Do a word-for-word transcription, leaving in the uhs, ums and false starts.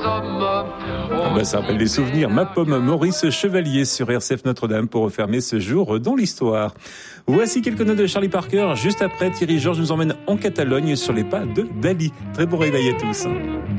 hommes. Ah bah, ça rappelle des souvenirs. Ma pomme, Maurice Chevalier sur R C F Notre-Dame pour refermer ce jour dans l'histoire. Voici quelques notes de Charlie Parker. Juste après, Thierry Georges nous emmène en Catalogne sur les pas de Dali. Très bon réveil à tous.